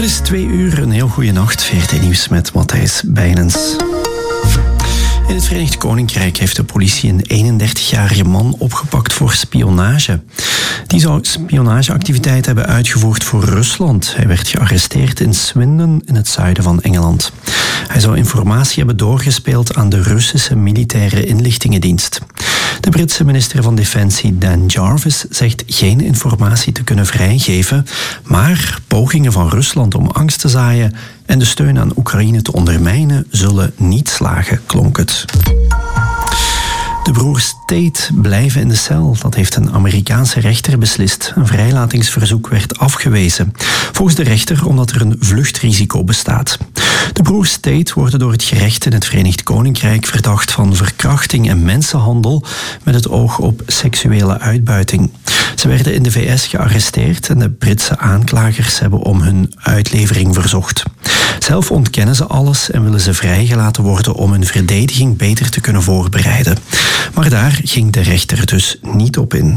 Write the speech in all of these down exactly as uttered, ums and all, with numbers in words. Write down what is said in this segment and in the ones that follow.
Het is twee uur, een heel goede nacht. V R T Nieuws met Matthijs Bijnens. In het Verenigd Koninkrijk heeft de politie een eenendertigjarige man opgepakt voor spionage. Die zou spionageactiviteit hebben uitgevoerd voor Rusland. Hij werd gearresteerd in Swindon in het zuiden van Engeland. Hij zou informatie hebben doorgespeeld aan de Russische militaire inlichtingendienst. De Britse minister van Defensie Dan Jarvis zegt geen informatie te kunnen vrijgeven, maar pogingen van Rusland om angst te zaaien en de steun aan Oekraïne te ondermijnen zullen niet slagen, klonk het. De broers Tate blijven in de cel. Dat heeft een Amerikaanse rechter beslist. Een vrijlatingsverzoek werd afgewezen. Volgens de rechter omdat er een vluchtrisico bestaat. De broers Tate worden door het gerecht in het Verenigd Koninkrijk verdacht van verkrachting en mensenhandel met het oog op seksuele uitbuiting. Ze werden in de V S gearresteerd en de Britse aanklagers hebben om hun uitlevering verzocht. Zelf ontkennen ze alles en willen ze vrijgelaten worden om hun verdediging beter te kunnen voorbereiden. Maar daar ging de rechter dus niet op in.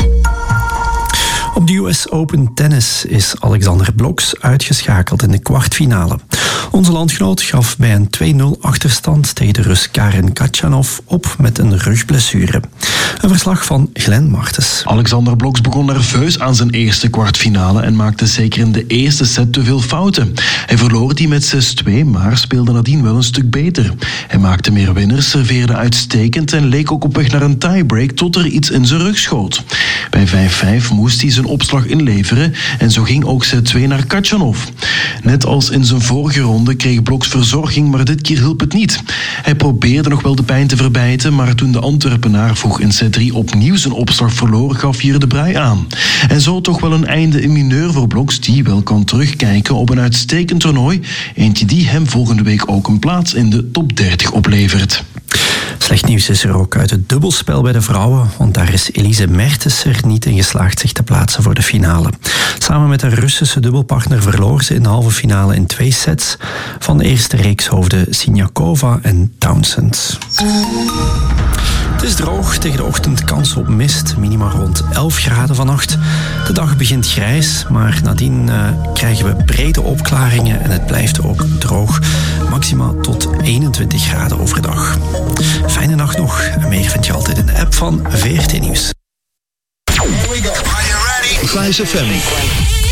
Op de U S Open Tennis is Alexander Bloksch uitgeschakeld in de kwartfinale. Onze landgenoot gaf bij een twee nul achterstand tegen de Rus Karen Khachanov op met een rugblessure. Een verslag van Glenn Martens. Alexander Bloksch begon nerveus aan zijn eerste kwartfinale en maakte zeker in de eerste set te veel fouten. Hij verloor die met zes twee, maar speelde nadien wel een stuk beter. Hij maakte meer winners, serveerde uitstekend en leek ook op weg naar een tiebreak tot er iets in zijn rug schoot. Bij vijf vijf moest hij zijn opslag inleveren en zo ging ook set twee naar Khachanov. Net als in zijn vorige ronde kreeg Bloksch verzorging, maar dit keer hielp het niet. Hij probeerde nog wel de pijn te verbijten, maar toen de Antwerpenaar vroeg in set drie opnieuw zijn opslag verloor, gaf hier de brei aan. En zo toch wel een einde in mineur voor Bloksch, die wel kan terugkijken op een uitstekend toernooi. Eentje die hem volgende week ook een plaats in de top dertig oplevert. Slecht nieuws is er ook uit het dubbelspel bij de vrouwen, want daar is Elise Mertens er niet in geslaagd zich te plaatsen voor de finale. Samen met haar Russische dubbelpartner verloor ze in de halve finale in twee sets van de eerste reekshoofden Siniakova en Townsend. Het is droog, tegen de ochtend kans op mist, minima rond elf graden vannacht. De dag begint grijs, maar nadien uh, krijgen we brede opklaringen en het blijft ook droog. Maxima tot eenentwintig graden overdag. Fijne nacht nog en meer vind je altijd in de app van V R T Nieuws. Here we go. Are you ready? Vice F M.